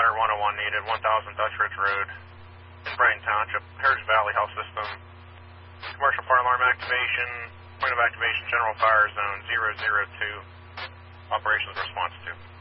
Fire 101 needed, 1000 Dutch Ridge Road in Brighton Township, Heritage Valley Health System. Commercial fire alarm activation, point of activation, General Fire Zone 002, operations response 2.